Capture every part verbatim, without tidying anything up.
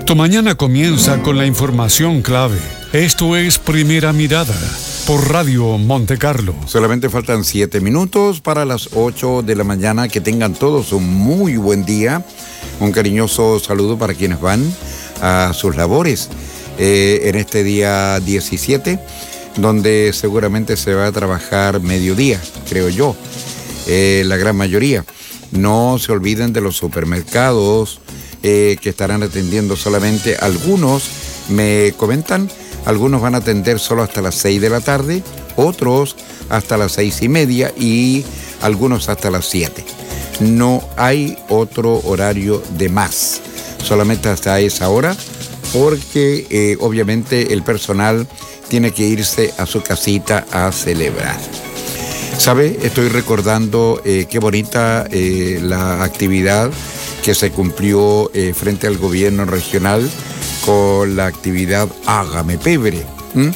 Tu mañana comienza con la información clave. Esto es Primera Mirada por Radio Monte Carlo. Solamente faltan siete minutos para las ocho de la mañana. Que tengan todos un muy buen día. Un cariñoso saludo para quienes van a sus labores eh, en este día diecisiete, donde seguramente se va a trabajar mediodía, creo yo, eh, la gran mayoría. No se olviden de los supermercados eh, que estarán atendiendo solamente. Algunos me comentan, algunos van a atender solo hasta las seis de la tarde, otros hasta las seis y media y algunos hasta las siete. No hay otro horario de más, solamente hasta esa hora, porque eh, obviamente el personal tiene que irse a su casita a celebrar. ¿Sabe? Estoy recordando eh, qué bonita eh, la actividad que se cumplió eh, frente al gobierno regional con la actividad Hágame Pebre. ¿Mm?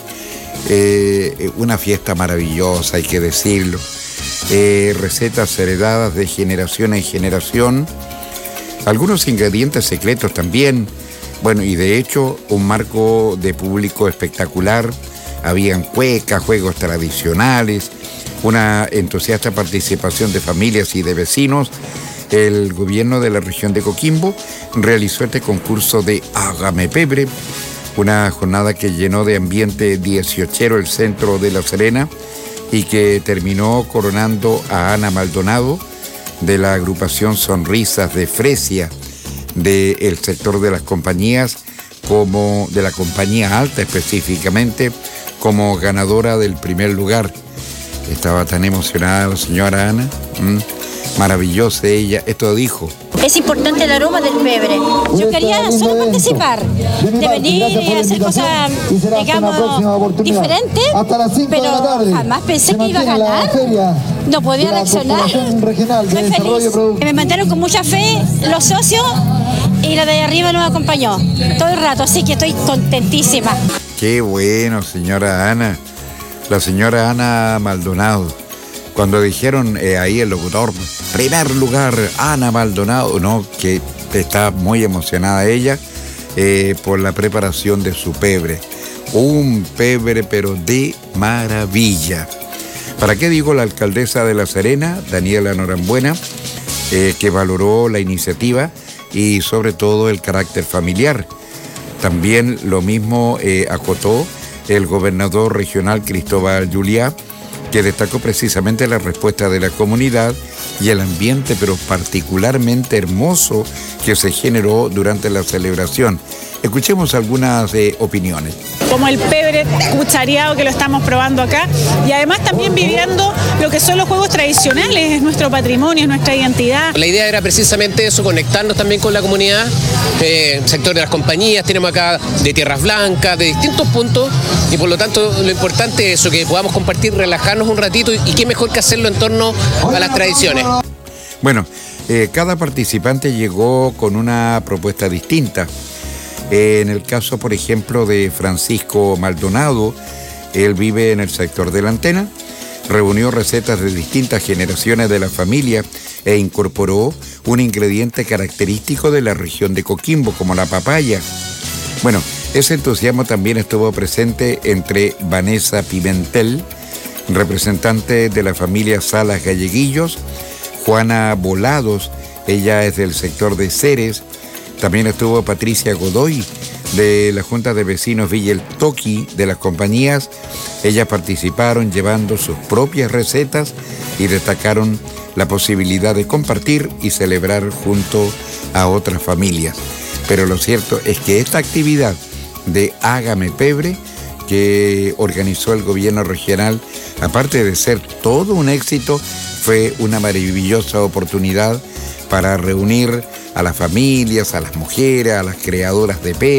Eh, una fiesta maravillosa, hay que decirlo. Eh, recetas heredadas de generación en generación. Algunos ingredientes secretos también. Bueno, y de hecho, un marco de público espectacular. Habían cuecas, juegos tradicionales, una entusiasta participación de familias y de vecinos. El gobierno de la región de Coquimbo realizó este concurso de Hágame Pebre, una jornada que llenó de ambiente dieciochero el centro de La Serena y que terminó coronando a Ana Maldonado de la agrupación Sonrisas de Fresia del sector de las compañías, como de la compañía alta específicamente, como ganadora del primer lugar. Estaba tan emocionada la señora Ana, ¿Mm? Maravillosa ella, esto dijo. Es importante el aroma del pebre. Yo quería solo participar, de venir y hacer cosas, digamos, diferentes, pero jamás pensé que iba a ganar. No podía reaccionar. Muy feliz. Me mandaron con mucha fe los socios y la de arriba nos acompañó todo el rato, así que estoy contentísima. Qué bueno, señora Ana. La señora Ana Maldonado. Cuando dijeron eh, ahí el locutor, primer lugar, Ana Maldonado, no, que está muy emocionada ella eh, por la preparación de su pebre. Un pebre, pero de maravilla. ¿Para qué digo la alcaldesa de La Serena, Daniela Norambuena, eh, que valoró la iniciativa y sobre todo el carácter familiar? También lo mismo eh, acotó el gobernador regional Cristóbal Juliá, que destacó precisamente la respuesta de la comunidad y el ambiente, pero particularmente hermoso, que se generó durante la celebración. Escuchemos algunas eh, opiniones. Como el pebre cuchareado que lo estamos probando acá, y además también viviendo lo que son los juegos tradicionales, es nuestro patrimonio, es nuestra identidad. La idea era precisamente eso, conectarnos también con la comunidad, eh, sector de las compañías, tenemos acá de Tierras Blancas, de distintos puntos, y por lo tanto lo importante es eso, que podamos compartir, relajarnos un ratito, y, y qué mejor que hacerlo en torno a las tradiciones. Bueno, eh, cada participante llegó con una propuesta distinta. En el caso, por ejemplo, de Francisco Maldonado, él vive en el sector de La Antena, reunió recetas de distintas generaciones de la familia e incorporó un ingrediente característico de la región de Coquimbo, como la papaya. Bueno, ese entusiasmo también estuvo presente entre Vanessa Pimentel, representante de la familia Salas Galleguillos, Juana Volados, ella es del sector de Ceres. También estuvo Patricia Godoy, de la Junta de Vecinos Villa El Toqui, de las compañías. Ellas participaron llevando sus propias recetas y destacaron la posibilidad de compartir y celebrar junto a otras familias. Pero lo cierto es que esta actividad de Hágame Pebre, que organizó el gobierno regional, aparte de ser todo un éxito, fue una maravillosa oportunidad para reunir a las familias, a las mujeres, a las creadoras de pebre.